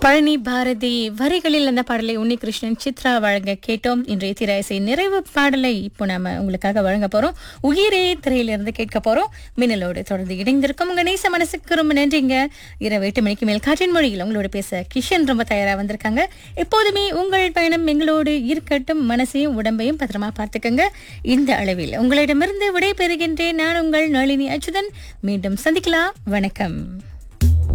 பழனி பாரதி வரிகளில் அந்த பாடலை உன்னிகிருஷ்ணன் சித்ரா வழங்க கேட்டோம். இன்றைய திரையிசை நிறைவு பாடலை இப்போ நாம உங்களுக்காக வழங்க போறோம். உயிரே திரையிலிருந்து கேட்க போறோம். மின்னலோடு தொடர்ந்து இணைந்திருக்கும் உங்க நேச மனசுக்கு ரொம்ப நன்றிங்க. இரவு 8 மணிக்கு மேல் காற்றின் மொழியில் உங்களோட பேச கிஷன் ரொம்ப தயாரா வந்திருக்காங்க. எப்போதுமே உங்கள் பயணம் எங்களோடு இருக்கட்டும். மனசையும் உடம்பையும் பத்திரமா பார்த்துக்கங்க. இந்த அளவில் உங்களிடமிருந்து விடை பெறுகின்றேன். நான் உங்கள் நளினி அச்சுதன். மீண்டும் சந்திக்கலாம். வணக்கம்.